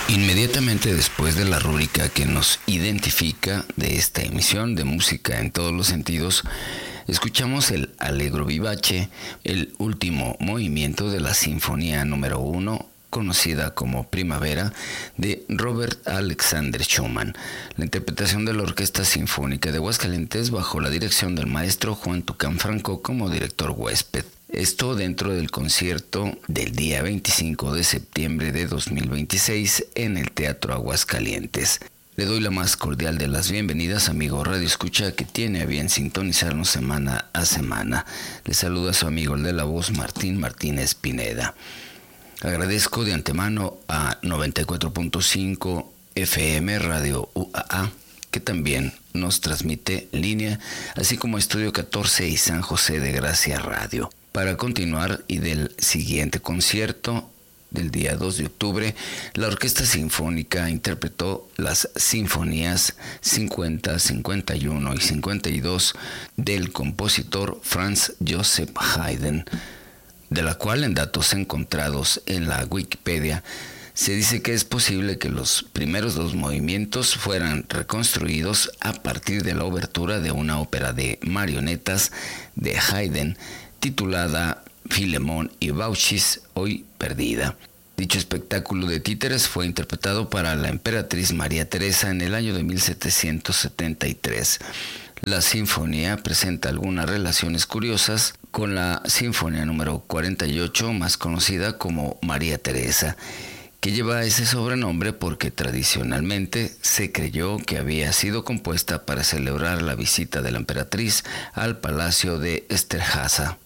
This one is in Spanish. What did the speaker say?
Inmediatamente después de la rúbrica que nos identifica de esta emisión de música en todos los sentidos, escuchamos el Allegro vivace, el último movimiento de la Sinfonía número 1, conocida como Primavera, de Robert Alexander Schumann. La interpretación de la Orquesta Sinfónica de Aguascalientes bajo la dirección del maestro Juan Tucán Franco como director huésped. Esto dentro del concierto del día 25 de septiembre de 2026 en el Teatro Aguascalientes. Le doy la más cordial de las bienvenidas, amigo Radio Escucha, que tiene a bien sintonizarnos semana a semana. Le saluda su amigo el de la voz, Martín Martínez Pineda. Agradezco de antemano a 94.5 FM Radio UAA, que también nos transmite en línea, así como Estudio 14 y San José de Gracia Radio. Para continuar y del siguiente concierto del día 2 de octubre, la Orquesta Sinfónica interpretó las sinfonías 50, 51 y 52 del compositor Franz Joseph Haydn, de la cual en datos encontrados en la Wikipedia se dice que es posible que los primeros dos movimientos fueran reconstruidos a partir de la obertura de una ópera de marionetas de Haydn titulada Filemón y Baucis, hoy perdida. Dicho espectáculo de títeres fue interpretado para la emperatriz María Teresa en el año de 1773. La sinfonía presenta algunas relaciones curiosas con la sinfonía número 48, más conocida como María Teresa, que lleva ese sobrenombre porque tradicionalmente se creyó que había sido compuesta para celebrar la visita de la emperatriz al palacio de Esterháza.